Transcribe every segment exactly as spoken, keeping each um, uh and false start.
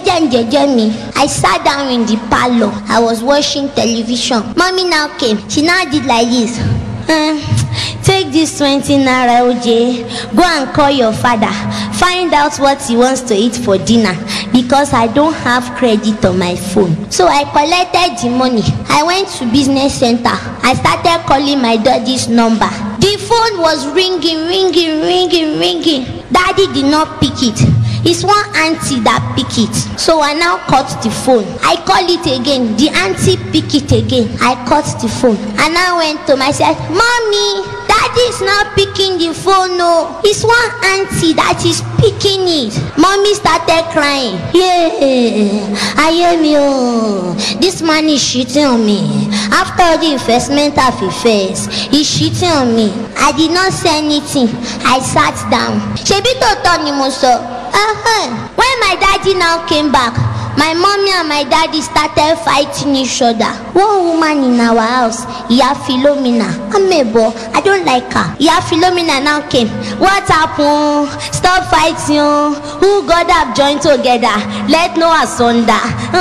Jeje jeje me. I sat down in the parlor. I was watching television. Mommy now came. She now did like this. Um, take this twenty naira O J. Go and call your father. Find out what he wants to eat for dinner, because I don't have credit on my phone. So I collected the money. I went to business center. I started calling my daddy's number. The phone was ringing, ringing, ringing, ringing. Daddy did not pick it. It's one auntie that pick it. So I now cut the phone. I call it again. The auntie pick it again. I cut the phone. And I went to myself, Mommy, Daddy is not picking the phone. No, it's one auntie that is picking it. Mommy started crying. Yeah, I hear me. Oh, this man is cheating on me. After all the investment of affairs, he's cheating on me. I did not say anything. I sat down. Shebi to Tony Muso. Uh-huh. When my daddy now came back, my mommy and my daddy started fighting each other. One woman in our house, Iya Philomena, Amebo, I don't like her. Iya Philomena now came. What happened? Stop fighting. Who God have joined together? Let no asunder.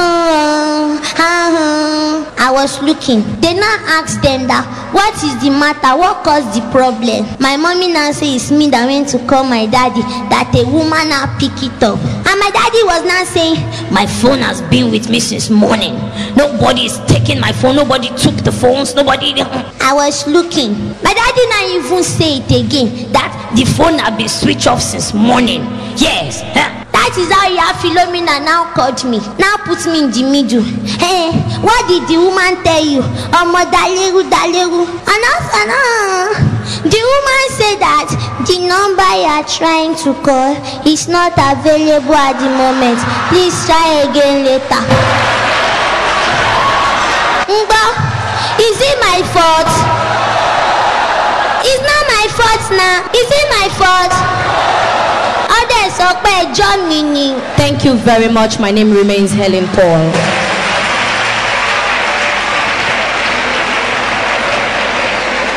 Uh, uh-huh. I was looking. They now asked them that, what is the matter? What caused the problem? My mommy now says it's me that went to call my daddy, that a woman now pick it up. And my daddy was now saying, my phone has been with me since morning. Nobody is taking my phone. Nobody took the phones. Nobody. I was looking. My daddy now even say it again, that the phone has been switched off since morning. Yes. That is how Iya Philomena now called me. Now put me in the middle. Hey, what did the woman tell you? Omo daleru daleru. And after now, the woman said that the number you are trying to call is not available at the moment. Please try again later. Mba, is it my fault? It's not my fault now. Is it my fault? Thank you very much. My name remains Helen Paul.